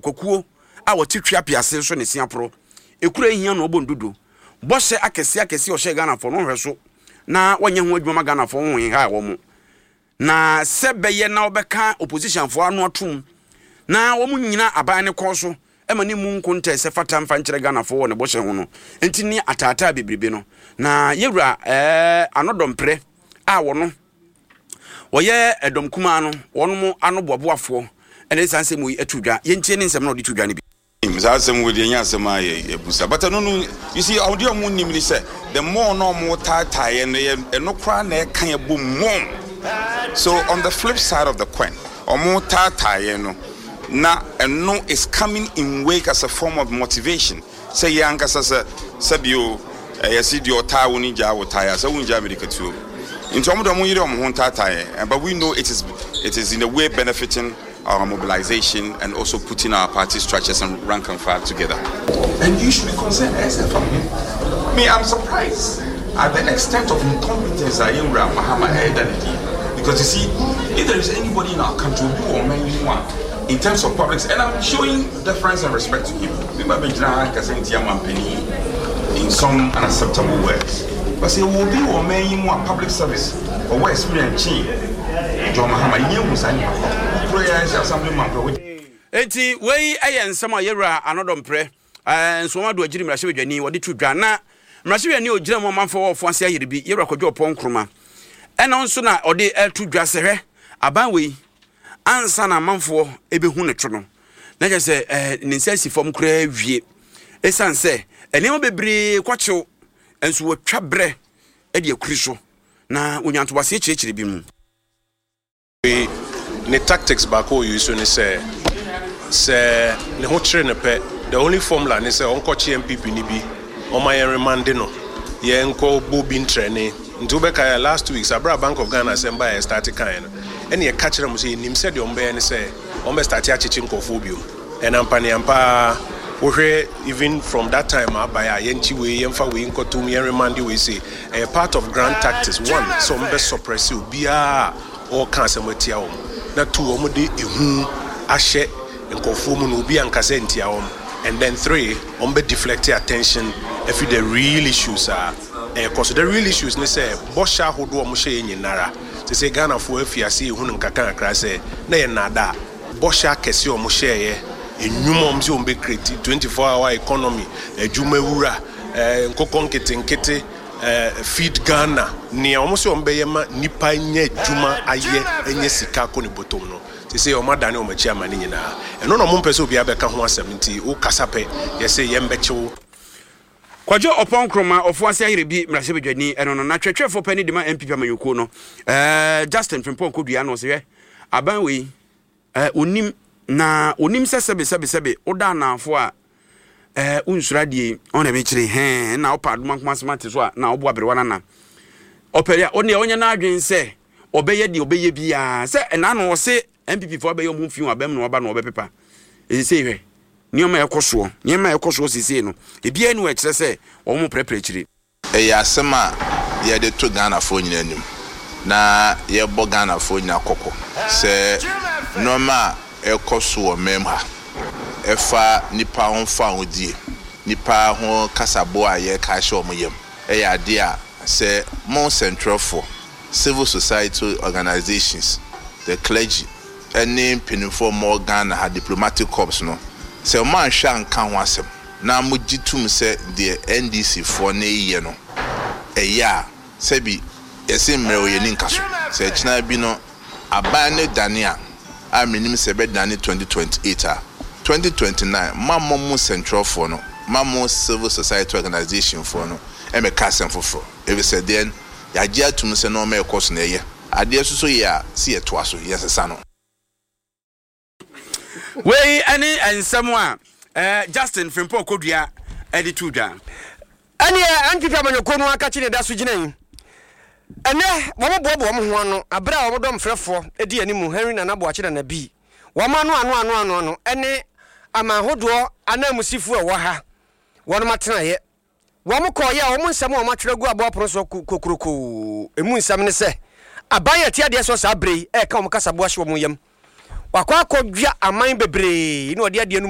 kwakuo a wotitwa piase so ne siapro ekura hia no obondudu bose akese o she Ghana fo no hweso na wanye ho adwuma Ghana fo ho ha wo mu na sebeye na obeka opposition fo anu atum na wo mu nyina aban ne koso emani mu nkonta se fata mfa nkyere Ghana fo wo ne bose ho no entini atata bebrebe no na yewura anodompre a wo no woye edom kuma no wono mu anoboboafo ene sanse mu etudwa yentie ne nsem na odi tudwa ne bi Mzasem with the Yansama Busa. But no, you see, audio moon say the more no more tie and no crown can boom mom. So on the flip side of the coin, or more tie no na and no is coming in wake as a form of motivation. Say young as a sabio, I see your tie winning jaw tires, so won't Jamaica too. In some of the money tie, but we know it is in a way benefiting our mobilization and also putting our party structures and rank and file together. And you should be concerned, from him. Me, I'm surprised at the extent of incompetence I am around Mahama Edanidi. Because you see, if there is anybody in our country who or many one in terms of public, and I'm showing deference and respect to him. In some unacceptable words. But say, will be or many one public service or what experience change. John Mahama, you was enti wei ayen sama yewra anodompre so ma do agiri mrahye wedwani wode tudwa na mrahye wedwani ogira mo manfo wo fo ase ayere bi yewra kodwo ponkroma ena nso na ode tudwa sehwe aban wei ansa na manfo ebehu ne to no na je se ne nsasi fom kura wie esanse enemo bebre kwacho enso wo twabre e de akuri so na onyanto wase chirechire bi mu the tactics back who you soon say the whole train the only formula is say onko MPP ni bi o ma yen remand no ye nko bobin training ntu be kai last 2 weeks abra Bank of Ghana semba start kan and ye catch them say nim said on be say on be start achichi nkofo bio and ampa even from that time abaya yenchi we yemfa we nko tum yen remand we say a part of grand tactics one so be suppress bia or cancer material na two omode ehu ahye nkofo mu no obi ankasa ntia om and then 3 ombe deflect attention if the real issues are because the real issues ne say bosha hodo om hye nyinara te say Ghana fo afiase ehu nkaka akra say na ye nada bosha kese om hye ye enwuma om se ombe create 24-hour economy adwuma wura nkokon ketenkete feed Ghana ni almost on beyema nipa nya djuma aye enye sika ko ne botom no se say o madane o machi amane nyina eno no mo mpese obi abeka ho asem nti o kasape ye say yembechewo kwajo oponkroma ofo ase ayire bi mrahye bedwani eno no na twetwefo pani de ma MPP amanyuko no Justin Frimpong kodua no se hwe aban we onim na onim sebe oda na afo a unsuradie on ebe kire na opaduma komasmate so na obo abrewana na operia oni onye na adwen se obeye bia se na no se MPP for obeye mu fiu abem no oba no obepepa se hwe nioma ekoso sisi no ebia enu e kire se wo mu prepare kire asema ye de to Ghana fo nyina anim na ye bo Ghana fo nyina kokko se normal ekoso o memha efa nipa honfa hodie nipa ho kasabo aye ka hye omyem ade a se mon central for civil society organizations the clergy any penifo more Ghana ha diplomatic corps no se man hwa nka ho asem na mogitum se the NDC for na ye no eya se bi ese mmerɛ ye ni nkaso se china bi no aban ne dania a menim se be dani 2028 2029 mammo central for no mammo civil society organization for no e me kasem foforo e be said then ya gia tum se no me course na ye ade so ya si etoa so yesesa no we any ensemo a Justin Frimpong kodua editudwa ani antipa manyoko no aka kine da so ginan ene wo bobo mo ho no abra wo dom frefo edi animu Henry na nabo akire na bi wo ma no ene ama hodo anamusifu e wo ha wono matena ye wo mo koye wo mo nsam wo matwere gu abo pro so kokuroko emu nsam ne se aban ati ade so sa brei e ka wo kasabo ahye wo mo yam wakwa akodwa aman bebre ina odi ade